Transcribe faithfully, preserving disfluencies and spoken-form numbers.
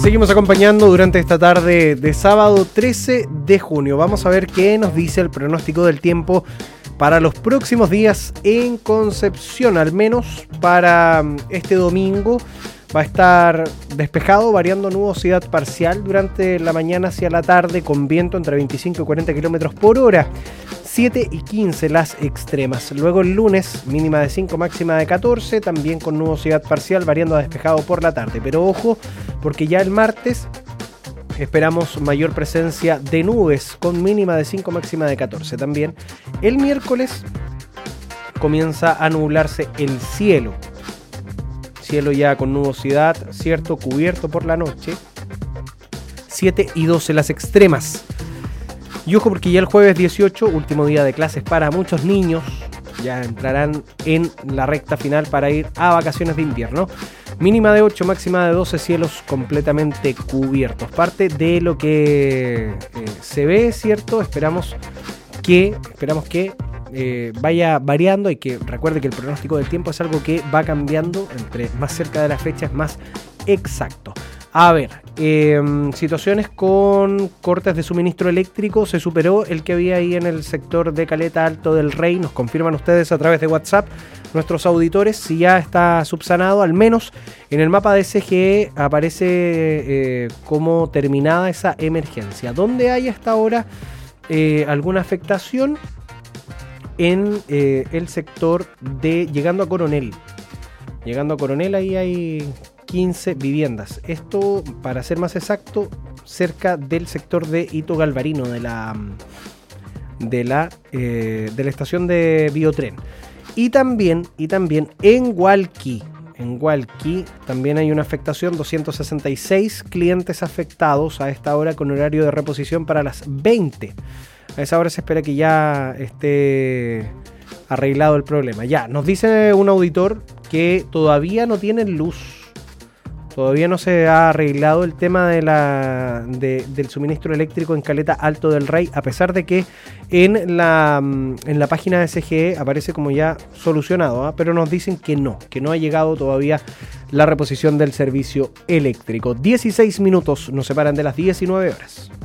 seguimos acompañando durante esta tarde de sábado trece de junio. Vamos a ver qué nos dice el pronóstico del tiempo para los próximos días en Concepción. Al menos para este domingo va a estar despejado, variando nubosidad parcial durante la mañana hacia la tarde, con viento entre veinticinco y cuarenta kilómetros por hora. siete y quince las extremas. Luego el lunes, mínima de cinco, máxima de catorce, también con nubosidad parcial, variando a despejado por la tarde. Pero ojo, porque ya el martes esperamos mayor presencia de nubes, con mínima de cinco, máxima de catorce también. El miércoles comienza a nublarse el cielo. Cielo ya con nubosidad, cierto, cubierto por la noche. siete y doce las extremas. Y ojo, porque ya el jueves dieciocho, último día de clases para muchos niños, ya entrarán en la recta final para ir a vacaciones de invierno. Mínima de ocho, máxima de doce, cielos completamente cubiertos. Parte de lo que eh, se ve, ¿cierto? Esperamos que, esperamos que eh, vaya variando, y que recuerde que el pronóstico del tiempo es algo que va cambiando entre más cerca de la fecha, es más exacto. A ver, eh, situaciones con cortes de suministro eléctrico. Se superó el que había ahí en el sector de Caleta Alto del Rey. Nos confirman ustedes a través de WhatsApp, nuestros auditores, si ya está subsanado. Al menos en el mapa de S G E aparece eh, como terminada esa emergencia. ¿Dónde hay hasta ahora eh, alguna afectación? En eh, el sector de llegando a Coronel. Llegando a Coronel, ahí hay quince viviendas. Esto, para ser más exacto, cerca del sector de Hito Galvarino, de la de la eh, de la estación de Biotren. Y también, y también en Hualqui. En Hualqui también hay una afectación, doscientos sesenta y seis clientes afectados a esta hora, con horario de reposición para las veinte. A esa hora se espera que ya esté arreglado el problema. Ya, nos dice un auditor que todavía no tienen luz. Todavía no se ha arreglado el tema de la, de, del suministro eléctrico en Caleta Alto del Rey, a pesar de que en la, en la página de S G E aparece como ya solucionado, ¿eh? Pero nos dicen que no, que no ha llegado todavía la reposición del servicio eléctrico. dieciséis minutos nos separan de las diecinueve horas.